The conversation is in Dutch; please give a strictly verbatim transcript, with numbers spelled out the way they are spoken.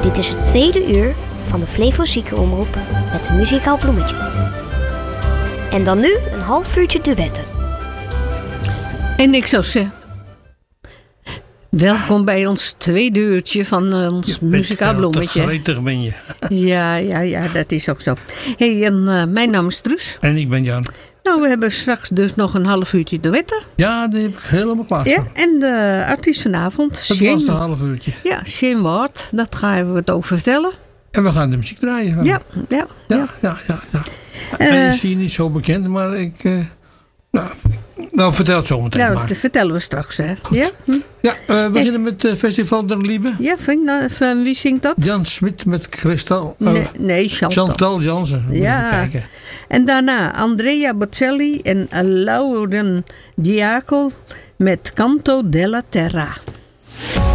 Dit is het tweede uur van de Flevo Ziekenomroep met een muzikaal bloemetje. En dan nu een half uurtje duetten. En ik zou zeggen, welkom bij ons tweede uurtje van ons je muzikaal bloemetje. Gretig ben je. Ja, ja, ja, dat is ook zo. Hey, en uh, mijn naam is Truus. En ik ben Jan. Nou, we hebben straks dus nog een half uurtje duetten. Ja, die heb ik helemaal klaar. Ja, en de artiest vanavond, Het Shane. laatste half uurtje. Ja, Shane Ward, dat gaan we het over vertellen. En we gaan de muziek draaien. Ja, ja, ja. ja. ja, ja, ja. Uh, en is hier niet zo bekend, maar ik... Uh, nou, nou, vertel het zo meteen nou, maar. dat vertellen we straks, hè. Ja, hm? ja uh, we beginnen met het uh, Festival der Liebe. Ja, vind, nou, van wie zingt dat? Jan Smit met Kristal. Uh, nee, nee, Chantal. Chantal Jansen. Ja. Even kijken. En daarna Andrea Bocelli en Lauren Diaco met Canto della Terra.